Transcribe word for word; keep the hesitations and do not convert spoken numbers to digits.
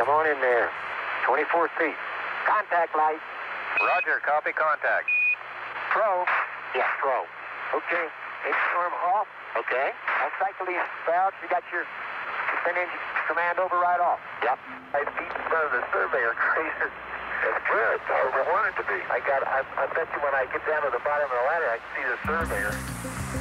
Come on in there. twenty-four feet. Contact light. Roger, copy contact. Pro. Yeah, pro. Okay. Storm off. Okay. I'll cycle these valves. You got your send engine command override off. Yep. I beat in front of the surveyor. Crazy. That's good. I want it to be. I got. I, I bet you when I get down to the bottom of the ladder, I can see the surveyor.